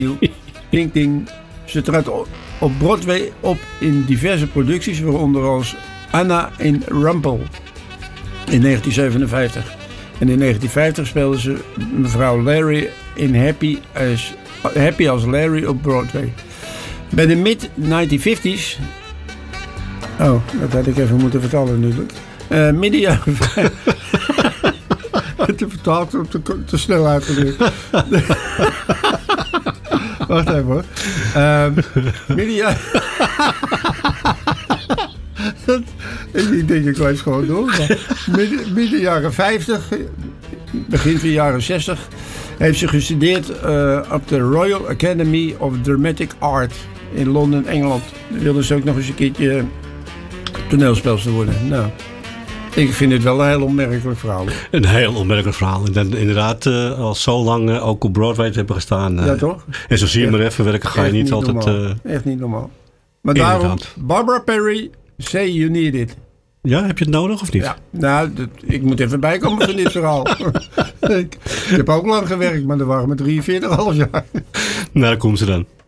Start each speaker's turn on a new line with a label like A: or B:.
A: Ding Ding. Ze trad op Broadway op in diverse producties, waaronder als Anna in Rumple in 1957. En in 1950 speelde ze mevrouw Larry in Happy als Larry op Broadway. Bij de mid-1950s... Oh, dat had ik even moeten vertalen natuurlijk. Midden jaren... Te vertaald op te snel uitgedrukt. Wacht even hoor. Midden jaren... Ik denk ik lees gewoon door. Maar midden jaren 50, begin van jaren 60... heeft ze gestudeerd op de Royal Academy of Dramatic Art in Londen, Engeland. Wilde ze ook nog eens een keertje toneelspeelster worden. Nou, ik vind het wel een heel onmerkelijk verhaal.
B: Een heel onmerkelijk verhaal. En dan inderdaad al zo lang ook op Broadway te hebben gestaan.
A: Ja, toch?
B: En zo zie je maar even werken ga je niet altijd...
A: Echt niet normaal. Maar
B: inderdaad.
A: daarom, Barbara Perry, Say You Need It.
B: Ja, heb je het nodig of niet?
A: Ja, nou, ik moet even bijkomen van dit verhaal. ik heb ook lang gewerkt, maar dat waren maar 43,5 jaar.
B: Nou, daar komt ze dan.